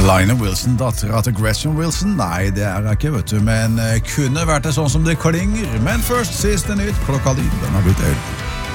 Lionel Wilson, datteren til Gretchen Wilson? Nei, det er ikke, vet du, men kunne vært det sånn som det klinger. Men først, siste nytt, klokka di, den har blitt 11.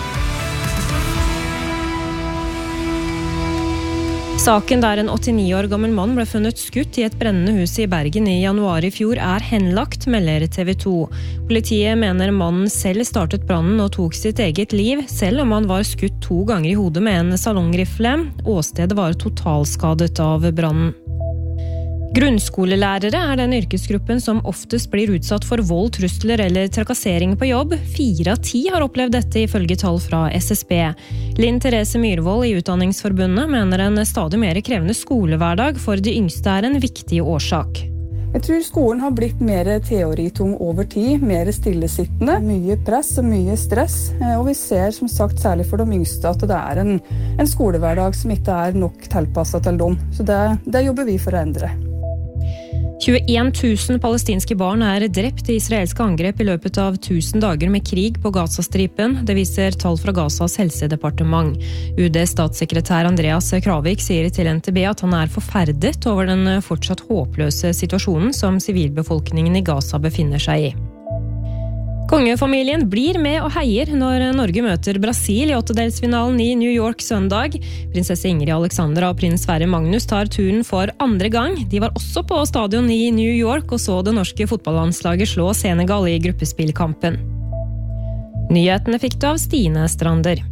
Saken der en 89 år gammel mann ble funnet skutt i et brennende hus i Bergen i januar i fjor er henlagt, melder TV 2. Politiet mener mannen selv startet brannen og tok sitt eget liv, selv om han var skutt 2 ganger i hodet med en salongrifle. Åstedet var totalskadet av brannen. Grunnskolelærere er den yrkesgruppen som oftest blir utsatt for vold, trusler eller trakassering på jobb. 4 av 10 har opplevd dette ifølge tall fra SSB. Linn Therese Myrvold i Utdanningsforbundet mener en stadig mer krevende skolehverdag for de yngste er en viktig årsak. Jeg tror skolen har blitt mer teoritung over tid, mer stillesittende, mye press og mye stress. Og vi ser som sagt særlig for de yngste at det er en skolehverdag som ikke er nok tilpasset til dem. Så det jobber vi for å endre. 21 000 palestinske barn er drept i israelske angrep i løpet av 1000 dager med krig på Gazastripen. Det viser tall fra Gazas helsedepartement. UDs statssekretær Andreas Kravik sier til NTB at han er forferdet over den fortsatt håpløse situasjonen som sivilbefolkningen i Gaza befinner seg i. Kongefamilien blir med og heier når Norge møter Brasil i 8-delsfinalen i New York søndag. Prinsesse Ingrid Alexandra og prins Sverre Magnus tar turen for 2. gang. De var også på stadion i New York og så det norske fotballandslaget slå Senegal i gruppespillkampen. Nyhetene fikk du av Stine Strander.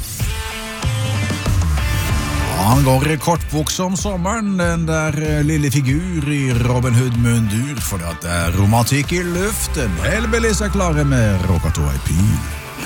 Han går i kortbukse om sommeren, den der lille figur i Robin Hood-mundur, for det er romantikk i luften. Elbelis er klare med Rokato IP.